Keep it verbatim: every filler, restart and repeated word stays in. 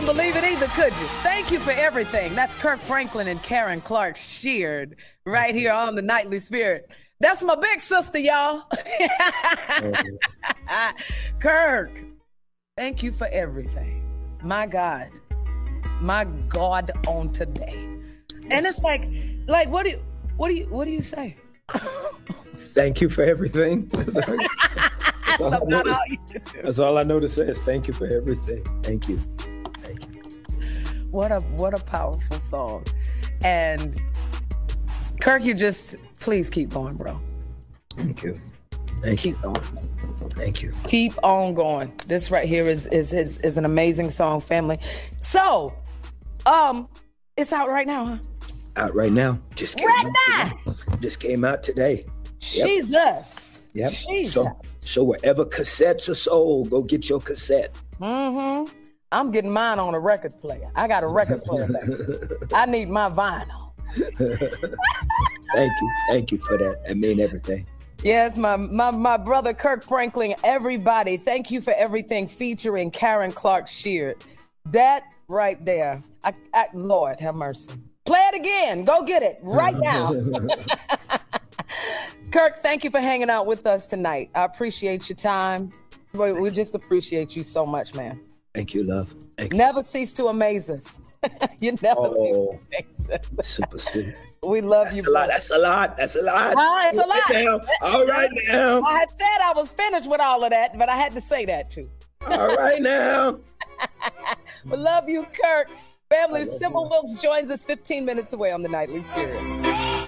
believe it either, could you? Thank you for everything. That's Kirk Franklin and Karen Clark Sheard right here on the Nightly Spirit. That's my big sister, y'all. Kirk, thank you for everything. My God. My God on today. And it's like, like, what do you, what do you, what do you say? Thank you for everything. That's all, that's all, That's all, all you do. That's all I know to say is thank you for everything. Thank you. Thank you. What a, what a powerful song. And Kirk, you just, please keep going, bro. Thank you. Thank keep you. going. Thank you. Keep on going. This right here is, is, is, is an amazing song, family. So, um, it's out right now, huh? Out right now. Just came right out now. Today. Just came out today. Yep. Jesus. Yep. Jesus. So, so wherever cassettes are sold, go get your cassette. Mm-hmm. I'm getting mine on a record player. I got a record player back. I need my vinyl. Thank you. Thank you for that. I mean everything. Yes, my, my my brother Kirk Franklin, everybody, thank you for everything featuring Karen Clark Sheard. That right there. I, I, Lord, have mercy. Play it again. Go get it right now. Kirk, thank you for hanging out with us tonight. I appreciate your time. We, we just appreciate you so much, man. Thank you, love. Thank you. Never cease to amaze us. You never Oh, cease to amaze us. super sweet. We love That's you. a lot. That's a lot. That's a lot. Ah, it's a lot. Now. All right now. I had said I was finished with all of that, but I had to say that too. All right now. We love you, Kirk. Family, Sybil Wilkes joins us fifteen minutes away on the Nightly Spirit.